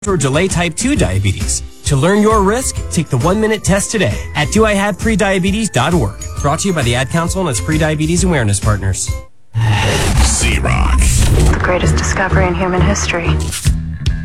or delay type 2 diabetes. To learn your risk, take the 1-minute test today at doihaveprediabetes.org. Brought to you by the Ad Council and its Prediabetes Awareness Partners. Z-Rock. The greatest discovery in human history.